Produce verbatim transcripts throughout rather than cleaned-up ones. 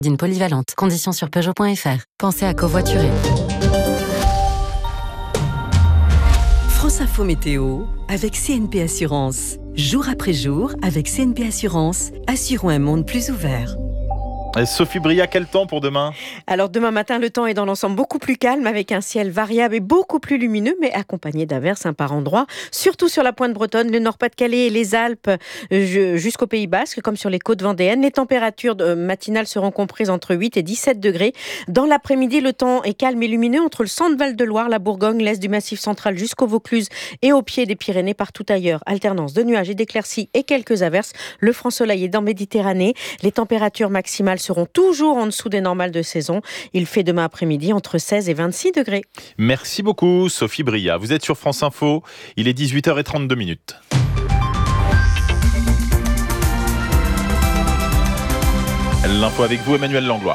D'une polyvalente. Conditions sur Peugeot point F R. Pensez à covoiturer. France Info Météo avec C N P Assurance. Jour après jour, avec C N P Assurance, assurons un monde plus ouvert. Et Sophie Bria, quel temps pour demain ? Alors demain matin, le temps est dans l'ensemble beaucoup plus calme avec un ciel variable et beaucoup plus lumineux, mais accompagné d'averses hein, par endroits, surtout sur la pointe bretonne, le Nord-Pas-de-Calais et les Alpes euh, jusqu'au Pays Basque, comme sur les côtes vendéennes. Les températures euh, matinales seront comprises entre huit et dix-sept degrés. Dans l'après-midi, le temps est calme et lumineux entre le centre Val-de-Loire, la Bourgogne, l'est du Massif central jusqu'au Vaucluse et au pied des Pyrénées, partout ailleurs. Alternance de nuages et d'éclaircies et quelques averses. Le franc soleil est dans Méditerranée. Les températures maximales seront toujours en dessous des normales de saison. Il fait demain après-midi entre seize et vingt-six degrés. Merci beaucoup Sophie Bria. Vous êtes sur France Info, il est dix-huit heures trente-deux minutes. L'info avec vous, Emmanuel Langlois.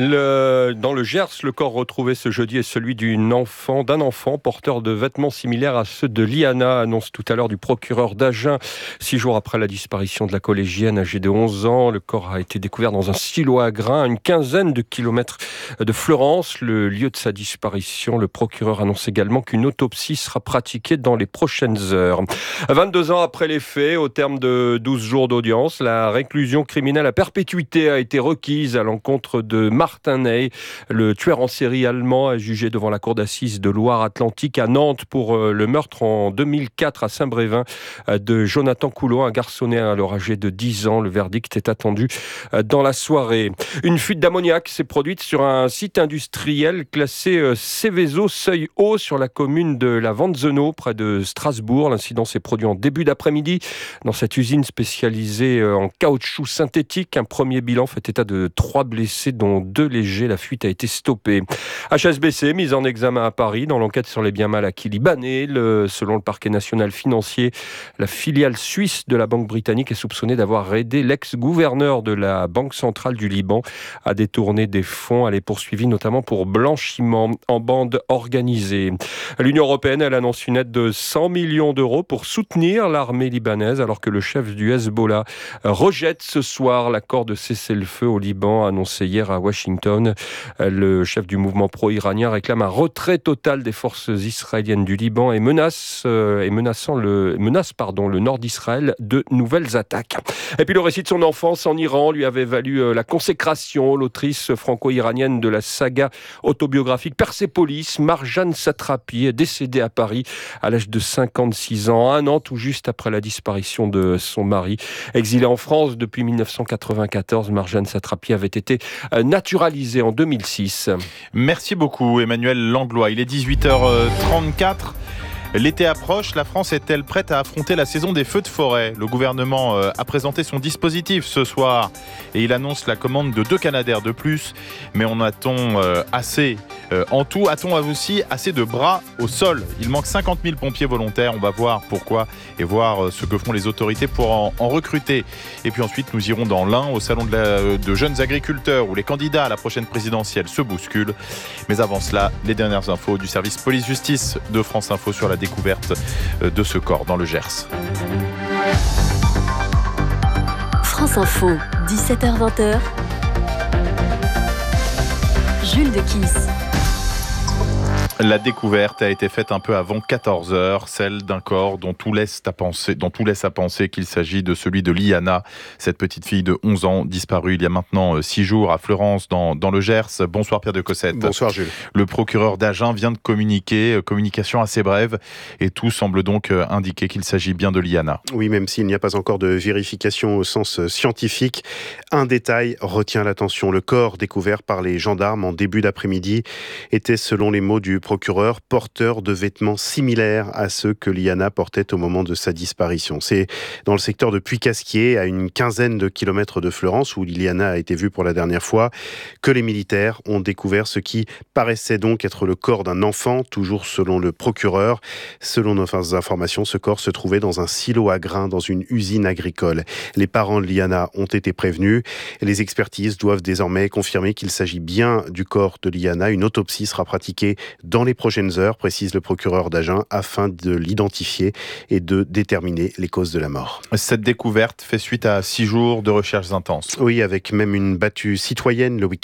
Le, dans le Gers, le corps retrouvé ce jeudi est celui d'une enfant, d'un enfant porteur de vêtements similaires à ceux de Liana, annonce tout à l'heure du procureur d'Agen. Six jours après la disparition de la collégienne âgée de onze ans, le corps a été découvert dans un silo à grains à une quinzaine de kilomètres de Fleurance, le lieu de sa disparition. Le procureur annonce également qu'une autopsie sera pratiquée dans les prochaines heures. vingt-deux ans après les faits, au terme de douze jours d'audience, la réclusion criminelle à perpétuité a été requise à l'encontre de Martin Ney, le tueur en série allemand, est jugé devant la cour d'assises de Loire-Atlantique à Nantes pour le meurtre en deux mille quatre à Saint-Brévin de Jonathan Coulot, un garçonnet alors âgé de dix ans. Le verdict est attendu dans la soirée. Une fuite d'ammoniac s'est produite sur un site industriel classé Céveso Seuil Haut sur la commune de la Ventzenau, près de Strasbourg. L'incident s'est produit en début d'après-midi dans cette usine spécialisée en caoutchouc synthétique. Un premier bilan fait état de trois blessés, dont deux légers. La fuite a été stoppée. H S B C, mise en examen à Paris dans l'enquête sur les biens mal acquis libanais. Le, selon le parquet national financier, la filiale suisse de la banque britannique est soupçonnée d'avoir aidé l'ex-gouverneur de la Banque centrale du Liban à détourner des fonds. Elle est poursuivie notamment pour blanchiment en bande organisée. L'Union européenne, elle annonce une aide de cent millions d'euros pour soutenir l'armée libanaise, alors que le chef du Hezbollah rejette ce soir l'accord de cessez-le-feu au Liban annoncé hier à Washington. Le chef du mouvement pro-iranien réclame un retrait total des forces israéliennes du Liban et menace, euh, et menaçant le, menace pardon, le nord d'Israël de nouvelles attaques. Et puis le récit de son enfance en Iran lui avait valu euh, la consécration. L'autrice franco-iranienne de la saga autobiographique Persépolis, Marjane Satrapi, est décédée à Paris à l'âge de cinquante-six ans, un an tout juste après la disparition de son mari. Exilée en France depuis dix-neuf cent quatre-vingt-quatorze, Marjane Satrapi avait été naturalisée en deux mille six. Merci beaucoup Emmanuel Langlois. Il est dix-huit heures trente-quatre. L'été approche, la France est-elle prête à affronter la saison des feux de forêt ? Le gouvernement a présenté son dispositif ce soir et il annonce la commande de deux Canadair de plus. Mais en a-t-on assez ? En tout, a-t-on aussi assez de bras au sol ? Il manque cinquante mille pompiers volontaires. On va voir pourquoi et voir ce que font les autorités pour en, en recruter. Et puis ensuite, nous irons dans l'Ain au salon de, la, de jeunes agriculteurs où les candidats à la prochaine présidentielle se bousculent. Mais avant cela, les dernières infos du service police-justice de France Info sur la découverte de ce corps dans le Gers. France Info, dix-sept heures vingt. Jules de Kiss. La découverte a été faite un peu avant quatorze heures, celle d'un corps dont tout laisse à penser, dont tout laisse à penser qu'il s'agit de celui de Liana, cette petite fille de onze ans disparue il y a maintenant six jours à Fleurance dans, dans le Gers. Bonsoir Pierre de Cossette. Bonsoir Jules. Le procureur d'Agen vient de communiquer, communication assez brève, et tout semble donc indiquer qu'il s'agit bien de Liana. Oui, même s'il n'y a pas encore de vérification au sens scientifique, un détail retient l'attention. Le corps découvert par les gendarmes en début d'après-midi était, selon les mots du procureur, porteur de vêtements similaires à ceux que Liana portait au moment de sa disparition. C'est dans le secteur de Puy-Casquier, à une quinzaine de kilomètres de Fleurance, où Liana a été vue pour la dernière fois, que les militaires ont découvert ce qui paraissait donc être le corps d'un enfant, toujours selon le procureur. Selon nos informations, ce corps se trouvait dans un silo à grains dans une usine agricole. Les parents de Liana ont été prévenus. Les expertises doivent désormais confirmer qu'il s'agit bien du corps de Liana. Une autopsie sera pratiquée dans les prochaines heures, précise le procureur d'Agen, afin de l'identifier et de déterminer les causes de la mort. Cette découverte fait suite à six jours de recherches intenses. Oui, avec même une battue citoyenne le week-end